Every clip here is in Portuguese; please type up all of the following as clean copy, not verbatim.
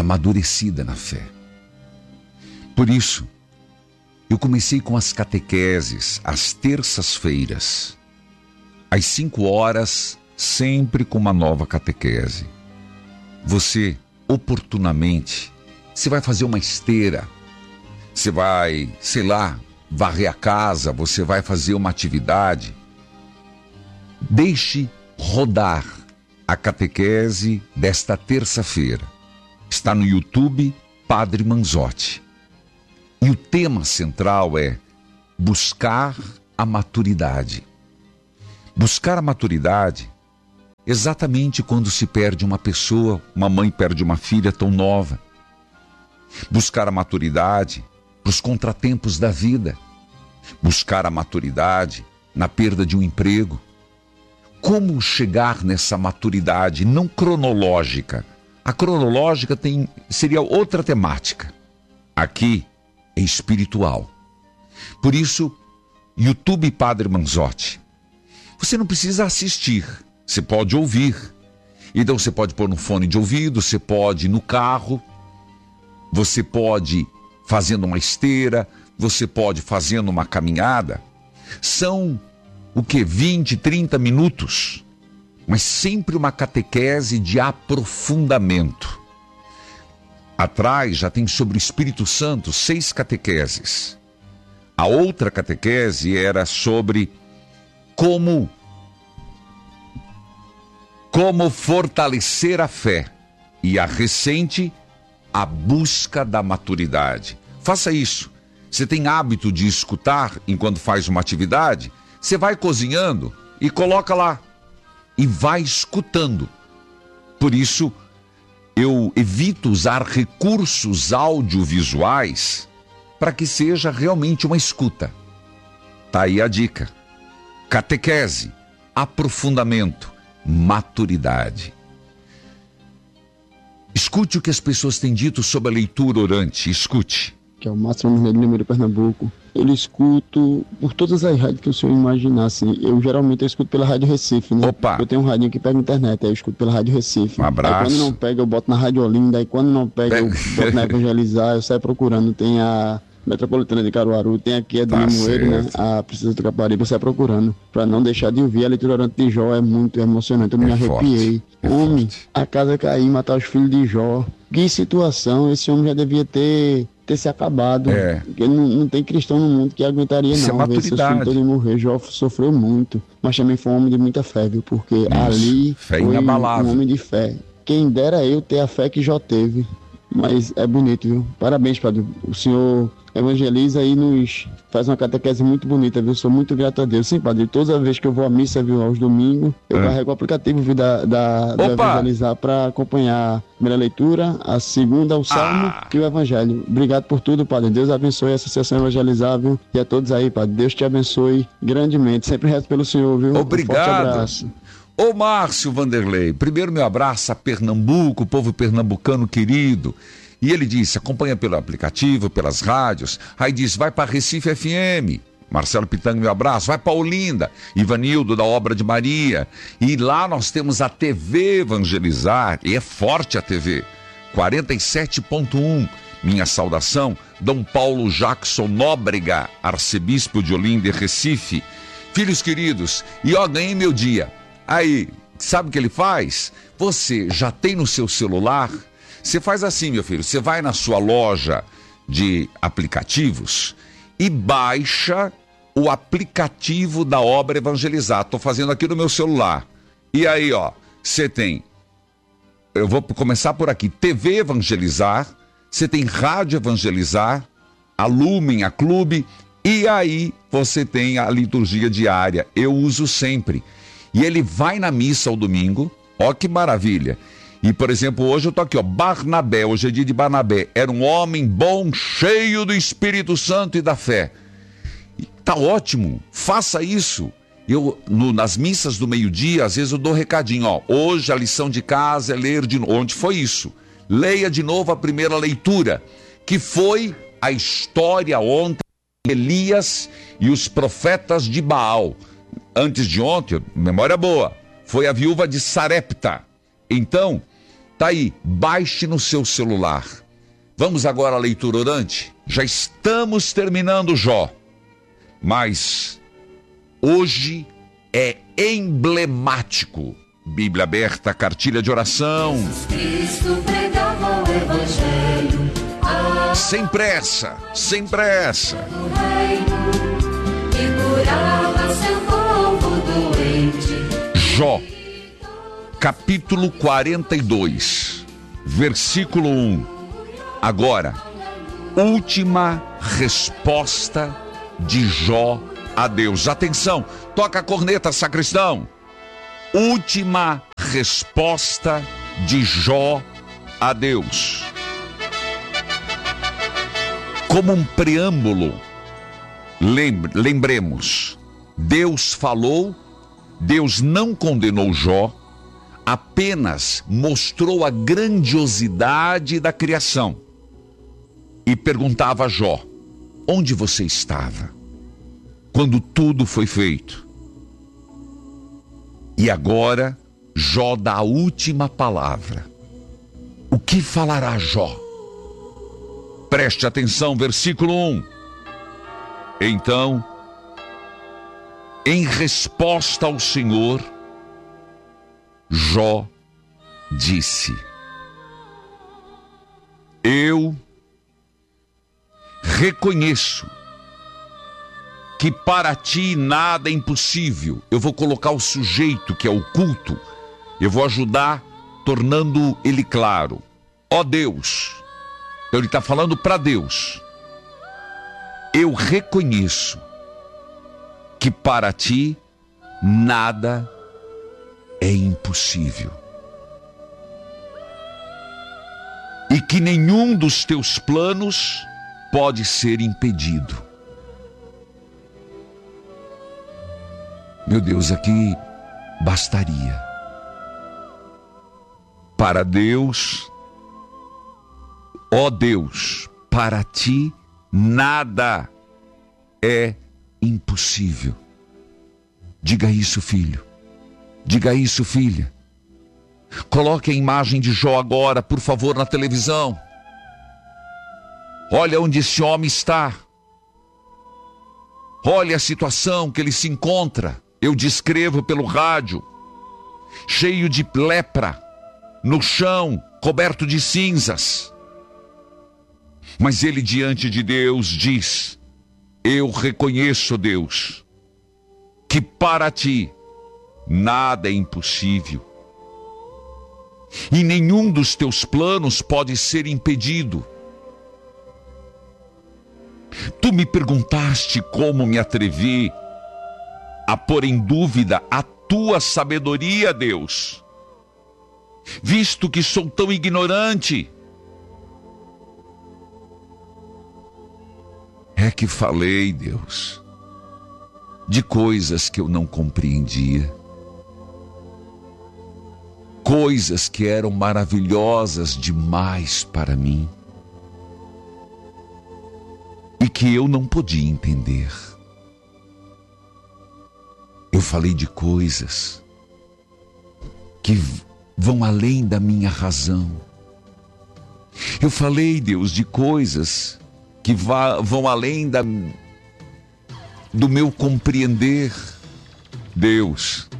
amadurecida na fé. Por isso, eu comecei com as catequeses, às terças-feiras, às 5 horas, sempre com uma nova catequese. Você, oportunamente, você vai fazer uma esteira, você vai, sei lá, varrer a casa, você vai fazer uma atividade. Deixe rodar a catequese desta terça-feira. Está no YouTube, Padre Manzotti. E o tema central é buscar a maturidade. Buscar a maturidade exatamente quando se perde uma pessoa, uma mãe perde uma filha tão nova. Buscar a maturidade para os contratempos da vida. Buscar a maturidade na perda de um emprego. Como chegar nessa maturidade não cronológica? A cronológica seria outra temática. Aqui é espiritual. Por isso, YouTube Padre Manzotti. Você não precisa assistir, você pode ouvir. Então você pode pôr no fone de ouvido, você pode ir no carro, você pode fazendo uma esteira, você pode fazendo uma caminhada. São o que? 20, 30 minutos. Mas sempre uma catequese de aprofundamento. Atrás já tem sobre o Espírito Santo 6 catequeses. A outra catequese era sobre como fortalecer a fé. E a recente, a busca da maturidade. Faça isso. Você tem hábito de escutar enquanto faz uma atividade? Você vai cozinhando e coloca lá. E vai escutando. Por isso, eu evito usar recursos audiovisuais para que seja realmente uma escuta. Tá aí a dica. Catequese, aprofundamento, maturidade. Escute o que as pessoas têm dito sobre a leitura orante. Escute. Que é o Márcio de Limeira, Pernambuco. Eu escuto por todas as rádios que o senhor imaginar, assim. Eu geralmente escuto pela Rádio Recife, né? Opa! Eu tenho um radinho que pega a internet, aí eu escuto pela Rádio Recife. Um abraço. Aí quando não pega, eu boto na Rádio Olinda, aí quando não pega, eu boto na Evangelizar, eu saio procurando. Tem a Metropolitana de Caruaru, tem aqui a de Limoeiro, né? A Princesa do Caparibe, eu saio procurando. Pra não deixar de ouvir. A leitura orante de Jó é muito emocionante, eu me arrepiei. Homem, a casa caiu, matar os filhos de Jó. Que situação, esse homem já devia ter se acabado. Porque não tem cristão no mundo que aguentaria. Isso não. Ver seus filhos todos morrer. Jó sofreu muito, mas também foi um homem de muita fé, viu? Porque isso, ali foi um homem de fé. Quem dera eu ter a fé que Jó teve. Mas é bonito, viu? Parabéns, Padre. O senhor evangeliza e nos faz uma catequese muito bonita, viu? Sou muito grato a Deus. Sim, Padre, toda vez que eu vou à missa, viu, aos domingos, eu carrego o aplicativo, viu, da Evangelizar para acompanhar a primeira leitura, a segunda, o Salmo e o Evangelho. Obrigado por tudo, Padre. Deus abençoe a Associação Evangelizar, viu? E a todos aí, Padre. Deus te abençoe grandemente. Sempre rezo pelo senhor, viu? Obrigado. Um forte abraço. Ô Márcio Vanderlei, primeiro meu abraço a Pernambuco, o povo pernambucano querido. E ele disse, acompanha pelo aplicativo, pelas rádios. Aí diz, vai para Recife FM. Marcelo Pitanga, meu abraço. Vai para Olinda. Ivanildo, da Obra de Maria. E lá nós temos a TV Evangelizar. E é forte a TV. 47.1. Minha saudação, Dom Paulo Jackson Nóbrega, arcebispo de Olinda e Recife. Filhos queridos, e ó, ganhei meu dia. Aí, sabe o que ele faz? Você já tem no seu celular? Você faz assim, meu filho, você vai na sua loja de aplicativos e baixa o aplicativo da Obra Evangelizar. Estou fazendo aqui no meu celular. E aí, ó, você tem, eu vou começar por aqui, TV Evangelizar, você tem Rádio Evangelizar, a Lumen, a Clube, e aí você tem a liturgia diária. Eu uso sempre. E ele vai na missa ao domingo, ó que maravilha. E, por exemplo, hoje eu tô aqui, ó, Barnabé, hoje é dia de Barnabé. Era um homem bom, cheio do Espírito Santo e da fé. E tá ótimo, faça isso. Eu, nas missas do meio-dia, às vezes eu dou recadinho, ó. Hoje a lição de casa é ler de novo. Onde foi isso? Leia de novo a primeira leitura, que foi a história ontem de Elias e os profetas de Baal. Antes de ontem, memória boa, foi a viúva de Sarepta. Então, Tá aí, baixe no seu celular. Vamos agora à leitura orante? Já estamos terminando Jó, mas hoje é emblemático. Bíblia aberta, cartilha de oração. Cristo pregava o Evangelho. Sem pressa, sem pressa. Do reino, e curava seu povo doente. Jó, capítulo 42, versículo 1. Agora, última resposta de Jó a Deus. Atenção, toca a corneta, sacristão. Última resposta de Jó a Deus. Como um preâmbulo, lembremos, Deus falou, Deus não condenou Jó, apenas mostrou a grandiosidade da criação e perguntava a Jó: onde você estava quando tudo foi feito? E agora Jó dá a última palavra. O que falará Jó? Preste atenção, versículo 1. Então, em resposta ao Senhor, Jó disse: eu reconheço que para ti nada é impossível. Eu vou colocar o sujeito, que é o culto, eu vou ajudar tornando ele claro. Ó Deus, então ele está falando para Deus. Eu reconheço que para ti nada é impossível. E que nenhum dos teus planos pode ser impedido. Meu Deus, aqui bastaria. Para Deus, ó Deus, para ti nada é impossível. Diga isso, filho. Diga isso, filha. Coloque a imagem de Jó agora, por favor, na televisão. Olha onde esse homem está. Olha a situação que ele se encontra. Eu descrevo pelo rádio. Cheio de lepra, no chão, coberto de cinzas. Mas ele diante de Deus diz: eu reconheço, Deus, que para ti nada é impossível. E nenhum dos teus planos pode ser impedido. Tu me perguntaste como me atrevi a pôr em dúvida a tua sabedoria, Deus, visto que sou tão ignorante. É que falei, Deus, de coisas que eu não compreendia, coisas que eram maravilhosas demais para mim e que eu não podia entender. Eu falei de coisas que vão além da minha razão. Eu falei, Deus, de coisas que vão além do meu compreender. Deus,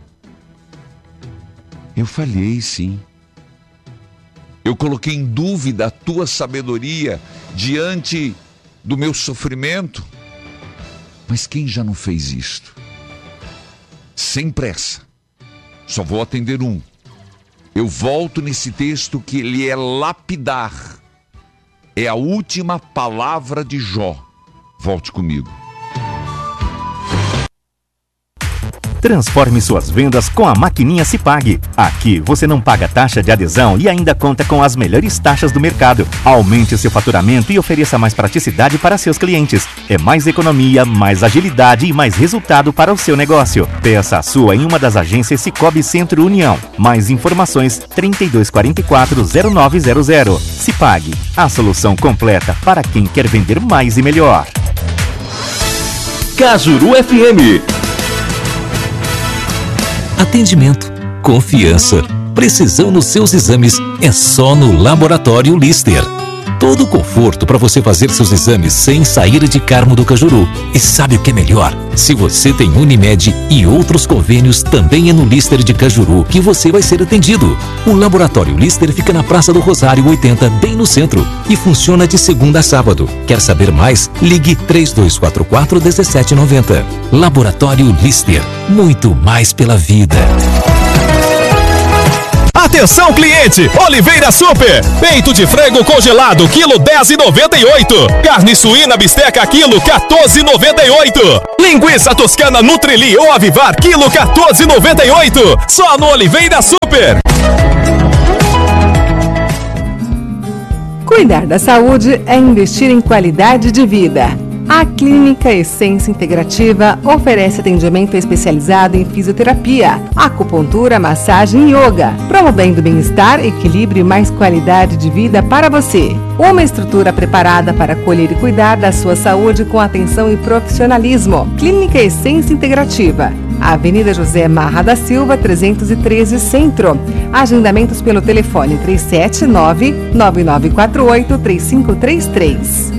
eu falhei, sim. Eu coloquei em dúvida a tua sabedoria diante do meu sofrimento. Mas quem já não fez isto? Sem pressa. Só vou atender um. Eu volto nesse texto que ele é lapidar. É a última palavra de Jó. Volte comigo. Transforme suas vendas com a maquininha Cipag. Aqui você não paga taxa de adesão e ainda conta com as melhores taxas do mercado. Aumente seu faturamento e ofereça mais praticidade para seus clientes. É mais economia, mais agilidade e mais resultado para o seu negócio. Peça a sua em uma das agências Cicobi Centro União. Mais informações 3244-0900. Cipag, a solução completa para quem quer vender mais e melhor. Cajuru FM. Atendimento, confiança, precisão nos seus exames é só no Laboratório Lister. Todo o conforto para você fazer seus exames sem sair de Carmo do Cajuru. E sabe o que é melhor? Se você tem Unimed e outros convênios, também é no Lister de Cajuru que você vai ser atendido. O Laboratório Lister fica na Praça do Rosário 80, bem no centro, e funciona de segunda a sábado. Quer saber mais? Ligue 3244-1790. Laboratório Lister, muito mais pela vida. Atenção, cliente! Oliveira Super! Peito de frango congelado, quilo 10,98. Carne suína bisteca, quilo 14,98. Linguiça toscana Nutrili ou Avivar, quilo 14,98. Só no Oliveira Super! Cuidar da saúde é investir em qualidade de vida. A Clínica Essência Integrativa oferece atendimento especializado em fisioterapia, acupuntura, massagem e yoga, promovendo bem-estar, equilíbrio e mais qualidade de vida para você. Uma estrutura preparada para acolher e cuidar da sua saúde com atenção e profissionalismo. Clínica Essência Integrativa. Avenida José Marra da Silva, 313 Centro. Agendamentos pelo telefone 379-9948-3533.